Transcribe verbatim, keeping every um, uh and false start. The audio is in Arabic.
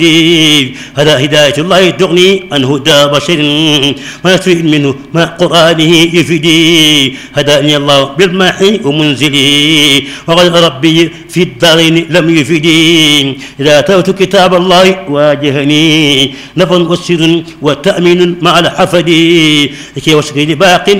هذا هداية الله تغني عن هدى بشر ما يستفيد منه مع قرآنه يفيدي هداني الله بالماحي ومنزلي وغير ربي في الدارين لم يفيدي إذا تركت كتاب الله واجهني نفع وسر وتأمين مع الحفد لكي وشكري باق